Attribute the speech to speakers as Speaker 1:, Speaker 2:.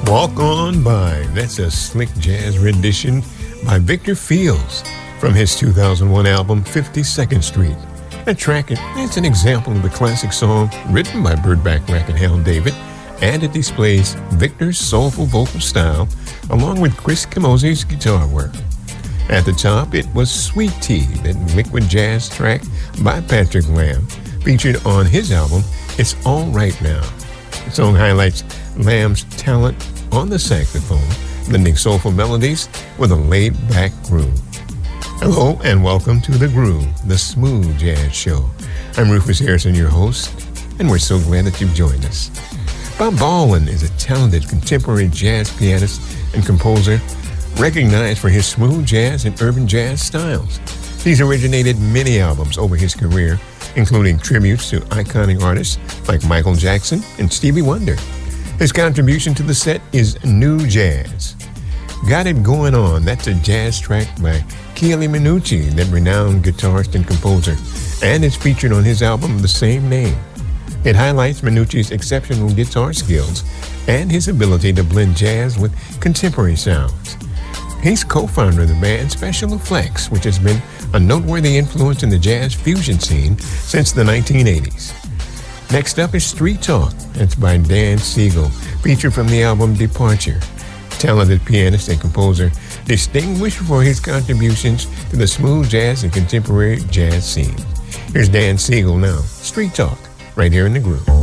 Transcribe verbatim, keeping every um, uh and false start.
Speaker 1: Walk On By. That's a slick jazz rendition by Victor Fields from his two thousand one album fifty-second Street. That track is an example of the classic song written by Birdback Rack and Hal David, and it displays Victor's soulful vocal style along with Chris Camozzi's guitar work. At the top, it was Sweet Tea, that liquid jazz track by Patrick Lamb, featured on his album It's All Right Now. The song highlights Lamb's talent on the saxophone, blending soulful melodies with a laid-back groove. Hello and welcome to The Groove, the smooth jazz show. I'm Rufus Harrison, your host, and we're so glad that you've joined us. Bob Baldwin is a talented contemporary jazz pianist and composer, recognized for his smooth jazz and urban jazz styles. He's originated many albums over his career, including tributes to iconic artists like Michael Jackson and Stevie Wonder. His contribution to the set is New Jazz. Got It Going On, that's a jazz track by Chieli Minucci, that renowned guitarist and composer, and is featured on his album of the same name. It highlights Minucci's exceptional guitar skills and his ability to blend jazz with contemporary sounds. He's co-founder of the band Special Effects, which has been a noteworthy influence in the jazz fusion scene since the nineteen eighties. Next up is Street Talk. That's by Dan Siegel, featured from the album Departure. Talented pianist and composer, distinguished for his contributions to the smooth jazz and contemporary jazz scene. Here's Dan Siegel now, Street Talk, right here in The Groove.